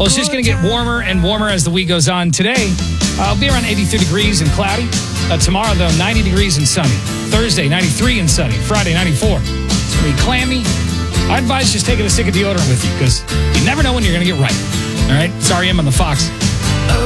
Well, it's just going to get warmer and warmer as the week goes on. Today, it'll be around 83 degrees and cloudy. Tomorrow, though, 90 degrees and sunny. Thursday, 93 and sunny. Friday, 94. It's going to be clammy. I advise just taking a stick of deodorant with you because you never know when you're going to get right. All right? It's REM on the Fox.